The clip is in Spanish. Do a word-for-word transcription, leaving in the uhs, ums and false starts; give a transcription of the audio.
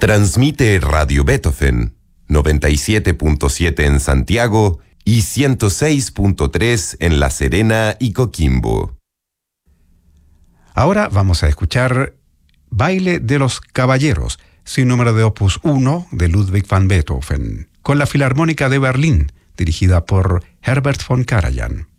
Transmite Radio Beethoven, noventa y siete punto siete en Santiago y ciento seis punto tres en La Serena y Coquimbo. Ahora vamos a escuchar Baile de los Caballeros, sin número de opus uno de Ludwig van Beethoven, con la Filarmónica de Berlín, dirigida por Herbert von Karajan.